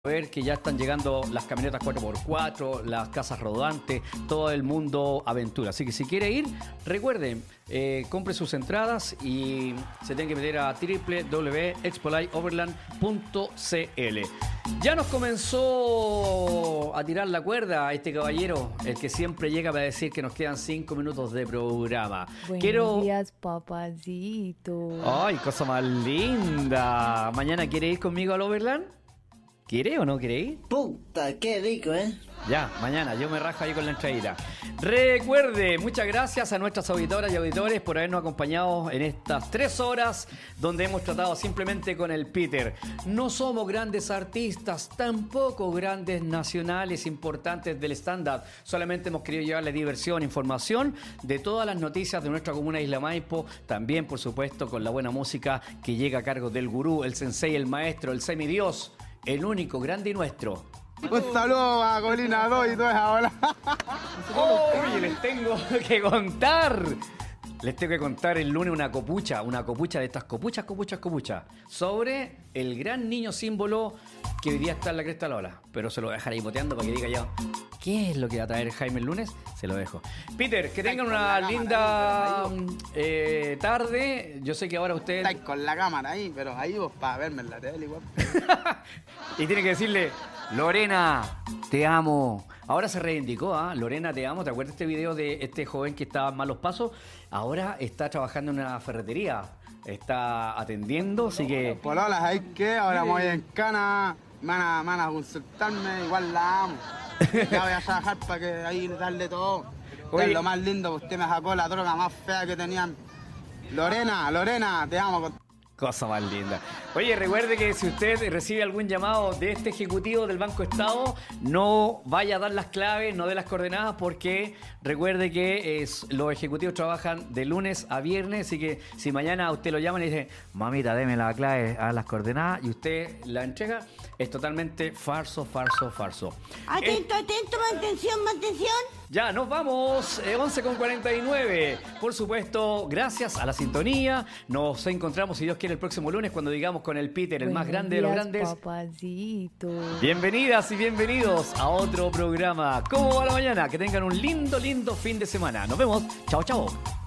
Ver que ya están llegando las camionetas 4x4, las casas rodantes, todo el mundo aventura. Así que si quiere ir, recuerden, compre sus entradas y se tienen que meter a www.expolayoverland.cl. Ya nos comenzó a tirar la cuerda este caballero, el que siempre llega para decir que nos quedan 5 minutos de programa. Buenos días, papacito. Ay, cosa más linda. ¿Mañana quiere ir conmigo al Overland? ¿Quiere o no quiere ir? Puta, qué rico, ¿eh? Ya, mañana, yo me rajo ahí con la entradita. Recuerde, muchas gracias a nuestras auditoras y auditores por habernos acompañado en estas 3 horas donde hemos tratado simplemente con el Peter. No somos grandes artistas, tampoco grandes nacionales importantes del stand-up. Solamente hemos querido llevarles diversión, información de todas las noticias de nuestra comuna Isla Maipo. También, por supuesto, con la buena música que llega a cargo del gurú, el sensei, el maestro, el semidios, el único, grande y nuestro. Un saludo a Colina 2 y toda esa ola. Oye, les tengo que contar. Les tengo que contar el lunes una copucha de estas copuchas, sobre el gran niño símbolo que hoy día está en la cresta de la ola. Pero se lo voy a dejar ahí boteando para que diga yo, ¿qué es lo que va a traer Jaime el lunes? Se lo dejo. Peter, que tengan una linda tarde. Yo sé que ahora ustedes... Estáis con la cámara ahí, pero ahí vos para verme en la tele igual. Y tiene que decirle, Lorena, te amo. Ahora se reivindicó, ¿ah? Lorena, te amo. ¿Te acuerdas de este video de este joven que estaba en malos pasos? Ahora está trabajando en una ferretería. Está atendiendo, así que... Pololas, ¿hay que? Ahora me voy en cana. Van a consultarme, igual la amo. Ya voy a trabajar para que ahí darle todo. Oye. Es lo más lindo, usted me sacó la droga más fea que tenían. Lorena, te amo. Cosa más linda. Oye, recuerde que si usted recibe algún llamado de este ejecutivo del Banco Estado, no vaya a dar las claves, no dé las coordenadas, porque recuerde que los ejecutivos trabajan de lunes a viernes, así que si mañana a usted lo llaman y dice, mamita, deme la clave a las coordenadas, y usted la entrega, es totalmente falso. Atento, mantención. Ya, nos vamos, 11:49. Por supuesto, gracias a la sintonía. Nos encontramos, si Dios quiere, el próximo lunes cuando digamos con el Peter, el más grande de los grandes. Papacito. Bienvenidas y bienvenidos a otro programa. ¿Cómo va la mañana? Que tengan un lindo fin de semana. Nos vemos. Chao.